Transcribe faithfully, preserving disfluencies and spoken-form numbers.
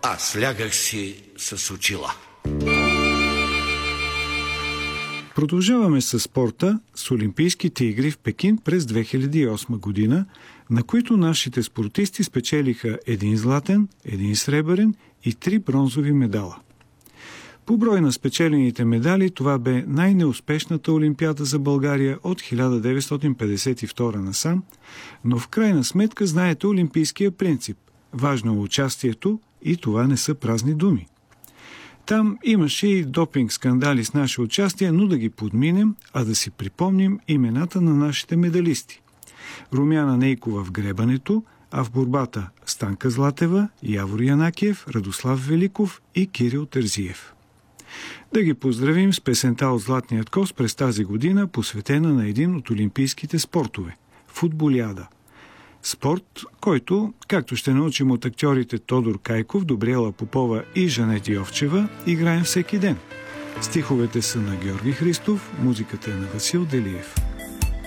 Аз лягах си с очила. Продължаваме с спорта с Олимпийските игри в Пекин през две хиляди и осма година, на които нашите спортисти спечелиха един златен, един сребърен и три бронзови медала. По брой на спечелените медали това бе най-неуспешната олимпиада за България от хиляда деветстотин петдесет и втора насам, но в крайна сметка знаете олимпийския принцип. Важно е участието и това не са празни думи. Там имаше и допинг скандали с наше участие, но да ги подминем, а да си припомним имената на нашите медалисти. Румяна Нейкова в гребането, а в борбата Станка Златева, Явор Янакиев, Радослав Великов и Кирил Терзиев. Да ги поздравим с песента от Златният коз през тази година, посветена на един от олимпийските спортове – футболиада. Спорт, който, както ще научим от актьорите Тодор Кайков, Добриела Попова и Жанет Йовчева, играем всеки ден. Стиховете са на Георги Христов, музиката е на Васил Делиев.